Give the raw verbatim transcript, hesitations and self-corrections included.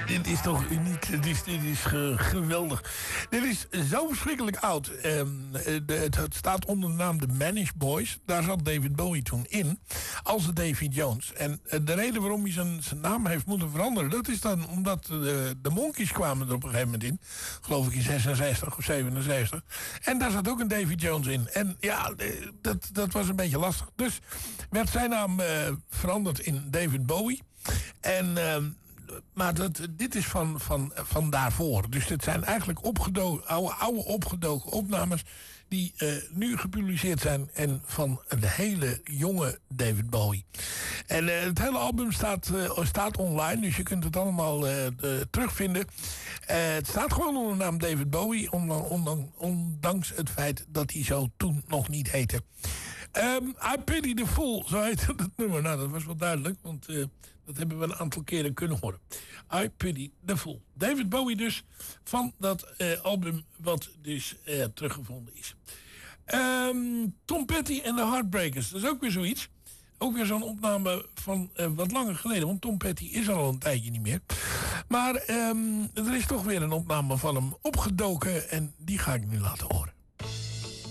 Dit is toch uniek. Dit is, dit is ge, geweldig. Dit is zo verschrikkelijk oud. Um, de, het, het staat onder de naam The Manish Boys. Daar zat David Bowie toen in. Als Davy Jones. En uh, de reden waarom hij zijn, zijn naam heeft moeten veranderen. Dat is dan omdat de, de Monkees kwamen er op een gegeven moment in. Geloof ik in zesenzestig of zevenenzestig. En daar zat ook een Davy Jones in. En ja, dat, dat was een beetje lastig. Dus werd zijn naam uh, veranderd in David Bowie. En... Uh, Maar dat, dit is van, van, van daarvoor. Dus dit zijn eigenlijk opgedoken, oude, oude opgedoken opnames... die uh, nu gepubliceerd zijn en van de hele jonge David Bowie. En uh, het hele album staat, uh, staat online, dus je kunt het allemaal uh, de, terugvinden. Uh, het staat gewoon onder de naam David Bowie... Ondanks, ondanks het feit dat hij zo toen nog niet heette. Um, I Pity the Fool, zo heet het nummer. Nou, dat was wel duidelijk, want uh, dat hebben we een aantal keren kunnen horen. I Pity the Fool. David Bowie dus, van dat uh, album wat dus uh, teruggevonden is. Um, Tom Petty en de Heartbreakers, dat is ook weer zoiets. Ook weer zo'n opname van uh, wat langer geleden, want Tom Petty is al een tijdje niet meer. Maar um, er is toch weer een opname van hem opgedoken en die ga ik nu laten horen.